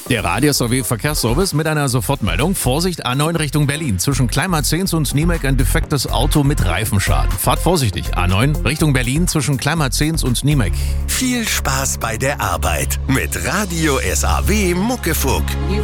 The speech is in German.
Der Radio-SAW Verkehrsservice mit einer Sofortmeldung. Vorsicht, A9 Richtung Berlin. Zwischen Kleinmarzens und Niemek ein defektes Auto mit Reifenschaden. Fahrt vorsichtig. A9 Richtung Berlin zwischen Kleinmarzens und Niemek. Viel Spaß bei der Arbeit mit Radio SAW Muckefuck.